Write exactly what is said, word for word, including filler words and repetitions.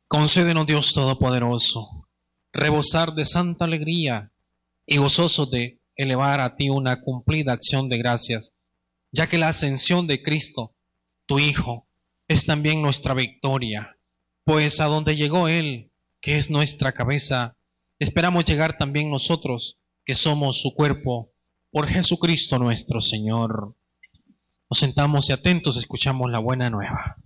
Concédenos, Dios Todopoderoso, rebosar de santa alegría y gozosos de elevar a ti una cumplida acción de gracias, ya que la ascensión de Cristo, tu Hijo, es también nuestra victoria, pues a donde llegó Él, que es nuestra cabeza, esperamos llegar también nosotros, que somos su cuerpo, por Jesucristo nuestro Señor. Nos sentamos y atentos escuchamos la buena nueva.